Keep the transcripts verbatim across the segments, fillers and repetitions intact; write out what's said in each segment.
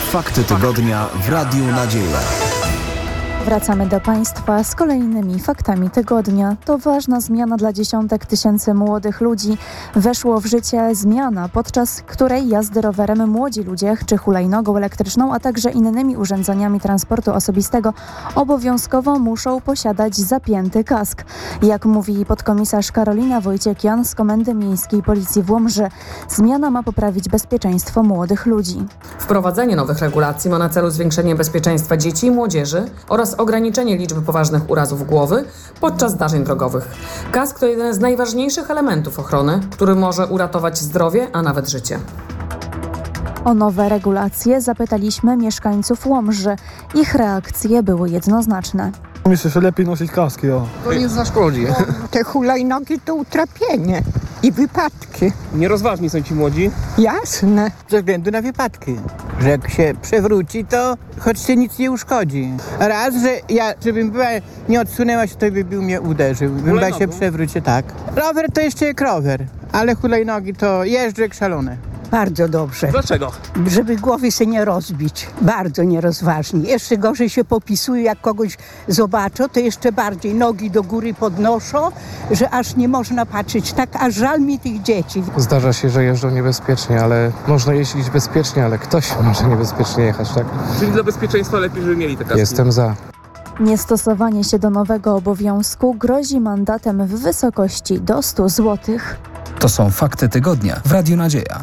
Fakty tygodnia w Radiu Nadzieja. Wracamy do Państwa z kolejnymi faktami tygodnia. To ważna zmiana dla dziesiątek tysięcy młodych ludzi. Weszło w życie zmiana, podczas której jazdy rowerem młodzi ludzie czy hulajnogą elektryczną, a także innymi urządzeniami transportu osobistego obowiązkowo muszą posiadać zapięty kask. Jak mówi podkomisarz Karolina Wojciekian z Komendy Miejskiej Policji w Łomży, zmiana ma poprawić bezpieczeństwo młodych ludzi. Wprowadzenie nowych regulacji ma na celu zwiększenie bezpieczeństwa dzieci i młodzieży oraz ograniczenie liczby poważnych urazów głowy podczas zdarzeń drogowych. Kask to jeden z najważniejszych elementów ochrony, który może uratować zdrowie, a nawet życie. O nowe regulacje zapytaliśmy mieszkańców Łomży. Ich reakcje były jednoznaczne. Myślę, że lepiej nosić kaski, o. To nie zaszkodzi. Te hulajnogi to utrapienie i wypadki. Nierozważni są ci młodzi. Jasne. Ze względu na wypadki. Że jak się przewróci, to choć się nic nie uszkodzi. Raz, że ja, żebym była, nie odsunęła się, to by był mnie uderzył. Bym była się przewrócił, tak. Rower to jeszcze jak rower, ale hulajnogi to jeżdżę jak szalone. Bardzo dobrze. Dlaczego? Żeby głowy się nie rozbić. Bardzo nierozważni. Jeszcze gorzej się popisują, jak kogoś zobaczą, to jeszcze bardziej nogi do góry podnoszą, że aż nie można patrzeć. Tak aż żal mi tych dzieci. Zdarza się, że jeżdżą niebezpiecznie, ale można jeździć bezpiecznie, ale ktoś może niebezpiecznie jechać, tak? Czyli dla bezpieczeństwa lepiej, żeby mieli te kaski. Jestem za. Niestosowanie się do nowego obowiązku grozi mandatem w wysokości do stu złotych. To są fakty tygodnia w Radiu Nadzieja.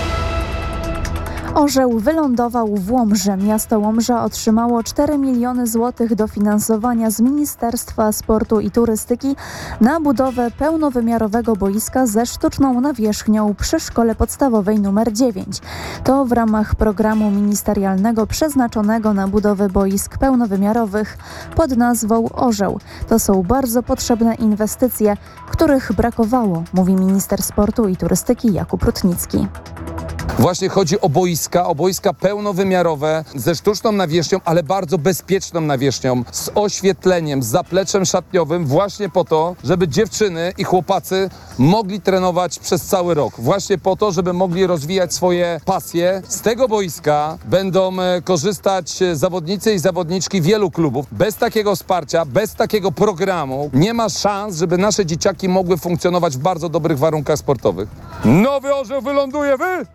Orzeł wylądował w Łomży. Miasto Łomża otrzymało cztery miliony złotych dofinansowania z Ministerstwa Sportu i Turystyki na budowę pełnowymiarowego boiska ze sztuczną nawierzchnią przy szkole podstawowej numer dziewięć. To w ramach programu ministerialnego przeznaczonego na budowę boisk pełnowymiarowych pod nazwą Orzeł. To są bardzo potrzebne inwestycje, których brakowało, mówi minister sportu i turystyki Jakub Rutnicki. Właśnie chodzi o boiska, o boiska pełnowymiarowe, ze sztuczną nawierzchnią, ale bardzo bezpieczną nawierzchnią, z oświetleniem, z zapleczem szatniowym, właśnie po to, żeby dziewczyny i chłopacy mogli trenować przez cały rok. Właśnie po to, żeby mogli rozwijać swoje pasje. Z tego boiska będą korzystać zawodnicy i zawodniczki wielu klubów. Bez takiego wsparcia, bez takiego programu nie ma szans, żeby nasze dzieciaki mogły funkcjonować w bardzo dobrych warunkach sportowych. Nowy Orzeł wyląduje wy!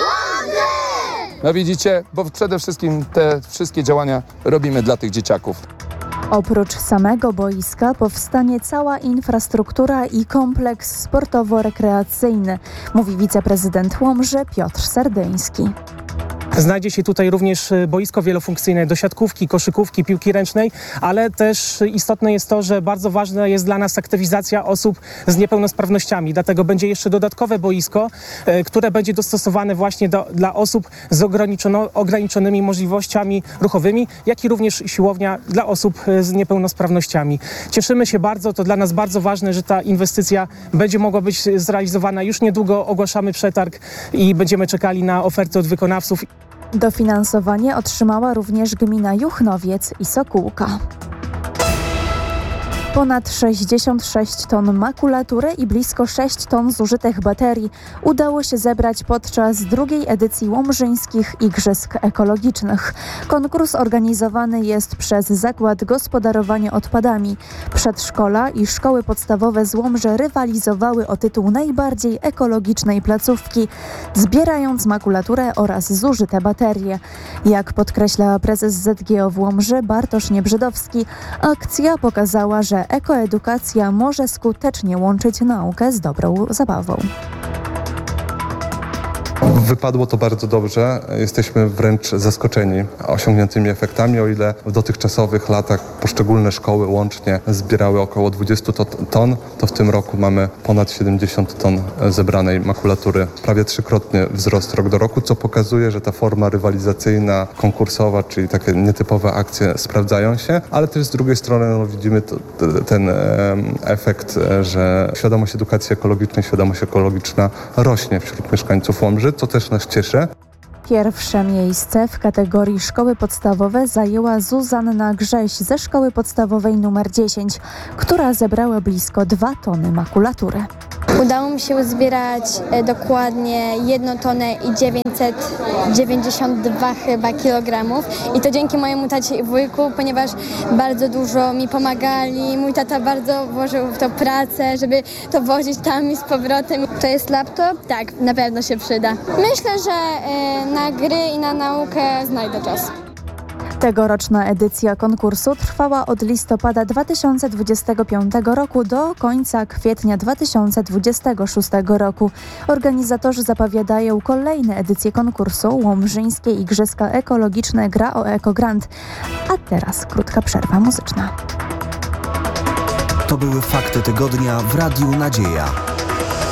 No widzicie, bo przede wszystkim te wszystkie działania robimy dla tych dzieciaków. Oprócz samego boiska powstanie cała infrastruktura i kompleks sportowo-rekreacyjny, mówi wiceprezydent Łomży Piotr Serdyński. Znajdzie się tutaj również boisko wielofunkcyjne do siatkówki, koszykówki, piłki ręcznej, ale też istotne jest to, że bardzo ważna jest dla nas aktywizacja osób z niepełnosprawnościami. Dlatego będzie jeszcze dodatkowe boisko, które będzie dostosowane właśnie do, dla osób z ograniczonymi możliwościami ruchowymi, jak i również siłownia dla osób z niepełnosprawnościami. Cieszymy się bardzo, to dla nas bardzo ważne, że ta inwestycja będzie mogła być zrealizowana. Już niedługo ogłaszamy przetarg i będziemy czekali na oferty od wykonawców. Dofinansowanie otrzymała również gmina Juchnowiec i Sokółka. Ponad sześćdziesiąt sześć ton makulatury i blisko sześć ton zużytych baterii udało się zebrać podczas drugiej edycji Łomżyńskich Igrzysk Ekologicznych. Konkurs organizowany jest przez Zakład Gospodarowania Odpadami. Przedszkola i szkoły podstawowe z Łomży rywalizowały o tytuł najbardziej ekologicznej placówki, zbierając makulaturę oraz zużyte baterie. Jak podkreśla prezes Z G O w Łomży Bartosz Niebrzydowski, akcja pokazała, że ekoedukacja może skutecznie łączyć naukę z dobrą zabawą. Wypadło to bardzo dobrze. Jesteśmy wręcz zaskoczeni osiągniętymi efektami. O ile w dotychczasowych latach poszczególne szkoły łącznie zbierały około dwadzieścia ton, to w tym roku mamy ponad siedemdziesiąt ton zebranej makulatury. Prawie trzykrotnie wzrost rok do roku, co pokazuje, że ta forma rywalizacyjna, konkursowa, czyli takie nietypowe akcje sprawdzają się, ale też z drugiej strony no, widzimy to, ten efekt, że świadomość edukacji ekologicznej, świadomość ekologiczna rośnie wśród mieszkańców Łomży, co też nas cieszy. Pierwsze miejsce w kategorii szkoły podstawowe zajęła Zuzanna Grześ ze szkoły podstawowej numer dziesięć, która zebrała blisko dwa tony makulatury. Udało mi się uzbierać e, dokładnie jedną tonę i dziewięćset dziewięćdziesiąt dwa chyba kilogramów i to dzięki mojemu tacie i wujku, ponieważ bardzo dużo mi pomagali. Mój tata bardzo włożył w to pracę, żeby to wozić tam i z powrotem. To jest laptop? Tak, na pewno się przyda. Myślę, że e, na gry i na naukę znajdę czas. Tegoroczna edycja konkursu trwała od listopada dwa tysiące dwudziestego piątego roku do końca kwietnia dwa tysiące dwudziestego szóstego roku. Organizatorzy zapowiadają kolejne edycje konkursu Łomżyńskie Igrzyska Ekologiczne Gra o Ekogrant. A teraz krótka przerwa muzyczna. To były fakty tygodnia w Radiu Nadzieja.